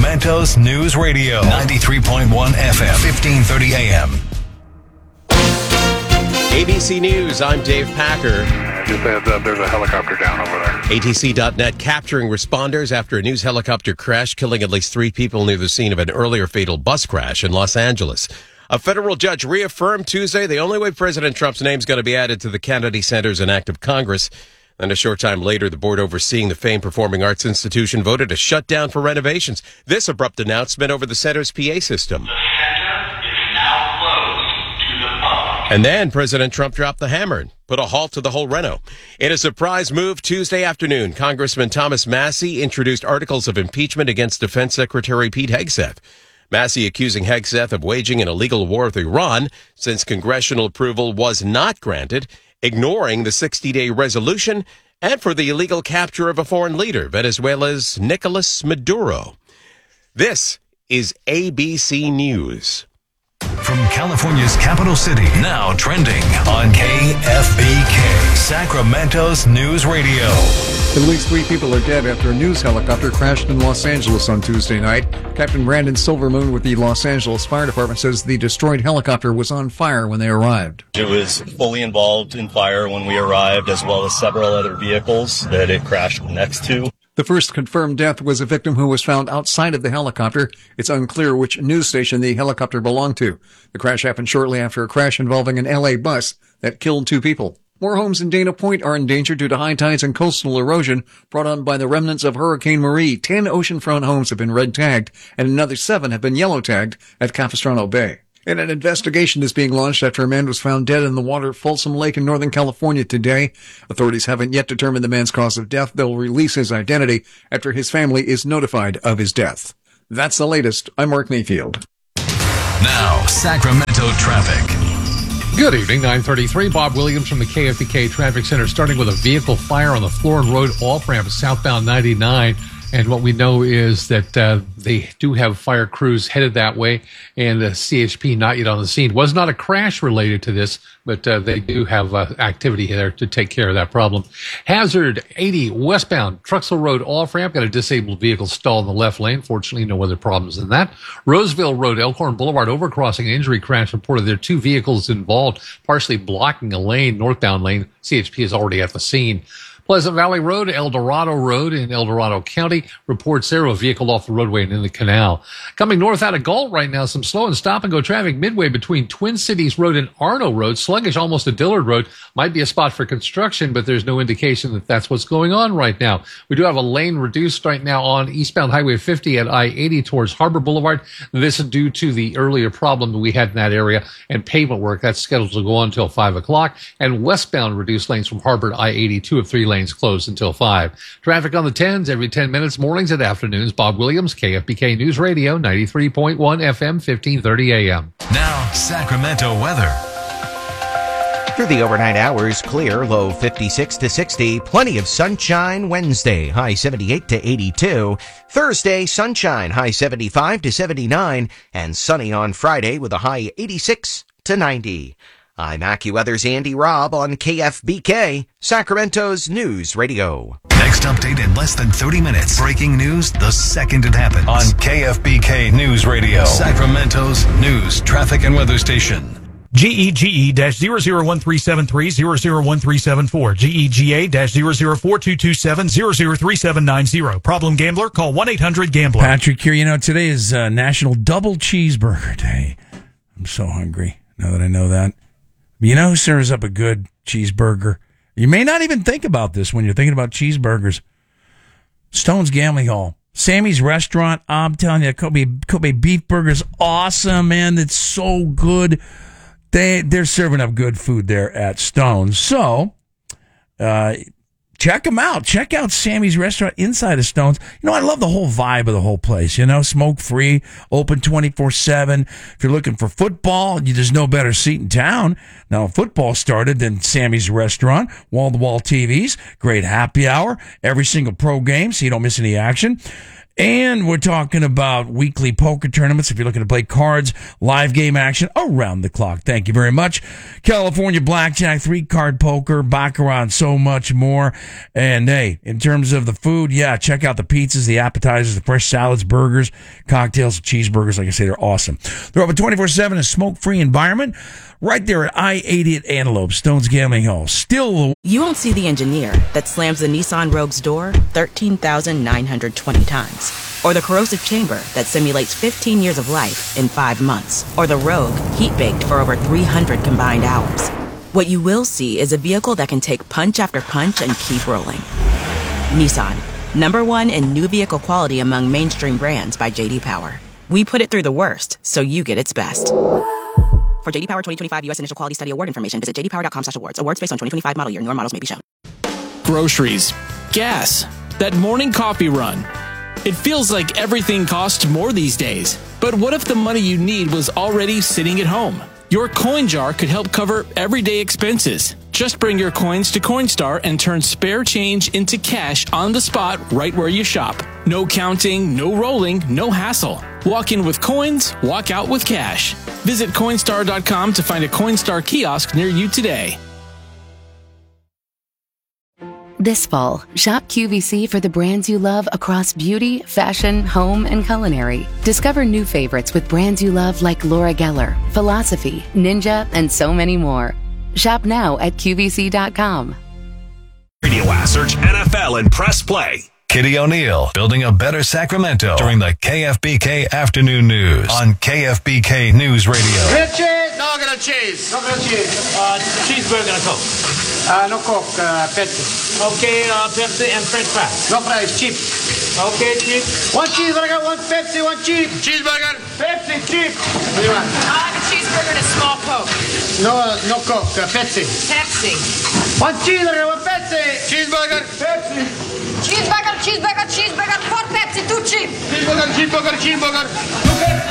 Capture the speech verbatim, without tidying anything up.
Sacramento's News Radio, ninety-three point one F M, fifteen thirty A M. A B C News, I'm Dave Packer. Just heads up, there's a helicopter down over there. A T C dot net capturing responders after a news helicopter crash, killing at least three people near the scene of an earlier fatal bus crash in Los Angeles. A federal judge reaffirmed Tuesday the only way President Trump's name is going to be added to the Kennedy Center's an act of Congress. And a short time later, the board overseeing the famed performing arts institution voted to shut down for renovations. This abrupt announcement over the center's P A system. The center is now closed to the public. And then President Trump dropped the hammer and put a halt to the whole reno. In a surprise move Tuesday afternoon, Congressman Thomas Massie introduced articles of impeachment against Defense Secretary Pete Hegseth. Massie accusing Hegseth of waging an illegal war with Iran since congressional approval was not granted, ignoring the sixty-day resolution, and for the illegal capture of a foreign leader, Venezuela's Nicolas Maduro. This is A B C News. From California's capital city, now trending on K F B K, Sacramento's News Radio. At least three people are dead after a news helicopter crashed in Los Angeles on Tuesday night. Captain Brandon Silvermoon with the Los Angeles Fire Department says the destroyed helicopter was on fire when they arrived. It was fully involved in fire when we arrived, as well as several other vehicles that it crashed next to. The first confirmed death was a victim who was found outside of the helicopter. It's unclear which news station the helicopter belonged to. The crash happened shortly after a crash involving an L A bus that killed two people. More homes in Dana Point are in danger due to high tides and coastal erosion brought on by the remnants of Hurricane Marie. Ten oceanfront homes have been red tagged, and another seven have been yellow tagged at Capistrano Bay. And an investigation is being launched after a man was found dead in the water at Folsom Lake in Northern California today. Authorities haven't yet determined the man's cause of death. They'll release his identity after his family is notified of his death. That's the latest. I'm Mark Mayfield. Now, Sacramento traffic. Good evening, nine thirty-three. Bob Williams from the K F B K Traffic Center, starting with a vehicle fire on the Florin Road off-ramp southbound ninety-nine. And what we know is that uh, they do have fire crews headed that way, and the C H P not yet on the scene. Was not a crash related to this, but uh, they do have uh, activity there to take care of that problem. Hazard eighty westbound Truxell Road off-ramp, got a disabled vehicle stalled in the left lane. Fortunately, no other problems than that. Roseville Road, Elkhorn Boulevard overcrossing injury crash reported. There are two vehicles involved, partially blocking a lane, northbound lane. C H P is already at the scene. Pleasant Valley Road, El Dorado Road in El Dorado County reports there a vehicle off the roadway and in the canal. Coming north out of Galt right now, some slow and stop and go traffic midway between Twin Cities Road and Arno Road. Sluggish almost to Dillard Road. Might be a spot for construction, but there's no indication that that's what's going on right now. We do have a lane reduced right now on eastbound Highway fifty at I eighty towards Harbor Boulevard. This is due to the earlier problem that we had in that area and pavement work. That's scheduled to go on until five o'clock. And westbound reduced lanes from Harbor to I eighty, two of three lanes closed until five. Traffic on the tens every ten minutes, mornings and afternoons. Bob Williams, K F B K News Radio, ninety-three point one F M, fifteen thirty A M. Now, Sacramento weather. Through the overnight hours, clear, low fifty-six to sixty. Plenty of sunshine Wednesday, high seventy-eight to eighty-two. Thursday, sunshine, high seventy-five to seventy-nine. And sunny on Friday with a high eighty-six to ninety. I'm AccuWeather's Andy Robb on K F B K, Sacramento's News Radio. Next update in less than thirty minutes. Breaking news the second it happens on K F B K News Radio, Sacramento's news, traffic, and weather station. G E G E zero zero one three seven three zero zero one three seven four. G E G A zero zero four two two seven zero zero three seven nine zero. Problem gambler? Call one eight hundred gambler. Patrick here. You know, today is uh, National Double Cheeseburger Day. I'm so hungry now that I know that. You know who serves up a good cheeseburger? You may not even think about this when you're thinking about cheeseburgers. Stone's Gambling Hall. Sammy's Restaurant. I'm telling you, Kobe, Kobe beef burger's awesome, man. It's so good. They, they're serving up good food there at Stone's. So, uh, check them out. Check out Sammy's Restaurant inside of Stone's. You know, I love the whole vibe of the whole place. You know, smoke-free, open twenty-four seven. If you're looking for football, there's no better seat in town. Now, if football started, then Sammy's Restaurant, wall-to-wall T Vs, great happy hour, every single pro game so you don't miss any action. And we're talking about weekly poker tournaments. If you're looking to play cards, live game action around the clock. Thank you very much. California Blackjack, three-card poker, baccarat, and so much more. And hey, in terms of the food, yeah, check out the pizzas, the appetizers, the fresh salads, burgers, cocktails, cheeseburgers. Like I say, they're awesome. They're open twenty-four seven, a smoke-free environment right there at I eighty at Antelope, Stones Gambling Hall. Still, you won't see the engineer that slams the Nissan Rogue's door thirteen thousand nine hundred twenty times. Or the corrosive chamber that simulates fifteen years of life in five months. Or the Rogue heat-baked for over three hundred combined hours. What you will see is a vehicle that can take punch after punch and keep rolling. Nissan, number one in new vehicle quality among mainstream brands by J D Power. We put it through the worst, so you get its best. For J D Power twenty twenty-five U S Initial Quality Study Award information, visit j d power dot com slash awards. Awards based on twenty twenty-five model year. Newer models may be shown. Groceries, gas, that morning coffee run. It feels like everything costs more these days. But what if the money you need was already sitting at home? Your coin jar could help cover everyday expenses. Just bring your coins to Coinstar and turn spare change into cash on the spot right where you shop. No counting, no rolling, no hassle. Walk in with coins, walk out with cash. Visit Coinstar dot com to find a Coinstar kiosk near you today. This fall, shop Q V C for the brands you love across beauty, fashion, home, and culinary. Discover new favorites with brands you love like Laura Geller, Philosophy, Ninja, and so many more. Shop now at Q V C dot com. Radio app, search N F L and press play. Kitty O'Neill, building a better Sacramento during the K F B K Afternoon News on K F B K News Radio. Cheese? No, I'm gonna cheese. No, gonna cheese. Uh, cheeseburger and Coke. Uh, no Coke, uh, Pepsi. Okay, uh, Pepsi and French fries. No fries, cheap. Okay, cheap. One cheeseburger, one Pepsi, one cheap. Cheeseburger. Pepsi, cheap. What do you want? I like a cheeseburger and a small Coke. No, uh, no Coke, uh, Pepsi. Pepsi. One cheeseburger, one Pepsi. Cheeseburger. Pepsi. Cheeseburger, cheeseburger, cheeseburger, four Pepsi, too cheap. Cheeseburger, cheeseburger, cheeseburger.